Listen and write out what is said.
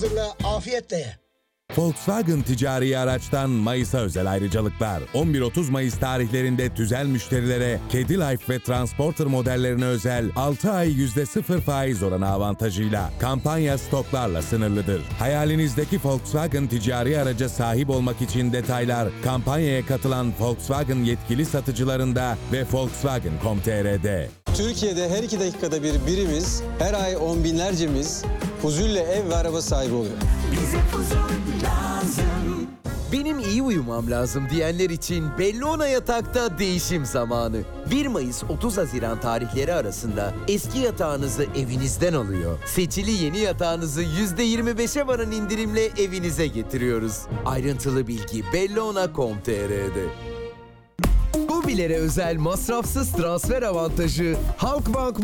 Hazırla, afiyetle ye. Volkswagen ticari araçtan Mayıs'a özel ayrıcalıklar. 11-30 Mayıs tarihlerinde tüzel müşterilere Kedi Life ve Transporter modellerine özel 6 ay %0 faiz oranı avantajıyla kampanya stoklarla sınırlıdır. Hayalinizdeki Volkswagen ticari araca sahip olmak için detaylar kampanyaya katılan Volkswagen yetkili satıcılarında ve Volkswagen.com.tr'de. Türkiye'de her 2 dakikada bir birimiz, her ay on binlercemiz huzurla ev ve araba sahibi oluyor. Bize huzur lazım. Benim iyi uyumam lazım diyenler için Bellona Yatak'ta değişim zamanı. 1 Mayıs 30 Haziran tarihleri arasında eski yatağınızı evinizden alıyor. Seçili yeni yatağınızı %25'e varan indirimle evinize getiriyoruz. Ayrıntılı bilgi bellona.com.tr'de. Mobilere özel masrafsız transfer avantajı Halkbank